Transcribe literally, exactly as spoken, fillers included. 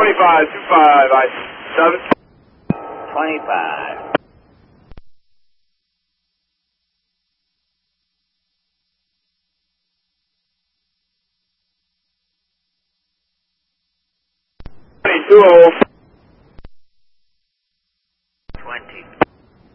twenty-five, two five, I seven. twenty-five. twenty-two oh.